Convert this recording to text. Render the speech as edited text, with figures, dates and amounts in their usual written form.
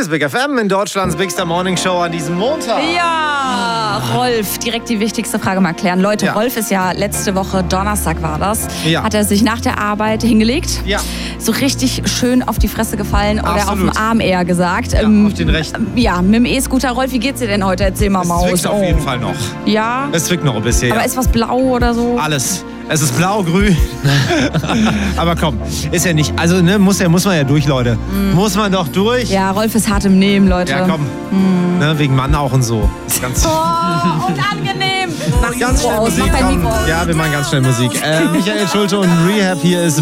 ist Big FM in Deutschlands Big Star Morning Show an diesem Montag. Ja, Rolf, direkt die wichtigste Frage mal klären. Leute, Ja. Rolf ist ja letzte Woche, Donnerstag war das, Ja. hat er sich nach der Arbeit hingelegt. Ja. So richtig schön auf die Fresse gefallen oder Absolut. auf den Arm eher gesagt. Ja, auf den rechten. Ja, mit dem E-Scooter. Rolf, wie geht's dir denn heute? Erzähl mal, Es Maus. zwickt auf jeden Fall noch. Ja? Es zwickt noch ein bisschen. Aber Ja. ist was blau oder so? Alles. Es ist blau, grün. Aber komm, ist ja nicht. Also, ne, muss man ja durch, Leute. Muss man doch durch. Ja, Rolf ist hart im Nehmen, Leute. Ja, komm. Ne, wegen Mann auch und so. Ganz, Oh, unangenehm. Mach ganz schnell Mikro aus, Musik. mach dein Komm. Mikro aus. Ja, wir machen ganz schnell Musik. Michael Schulte und Rehab, hier ist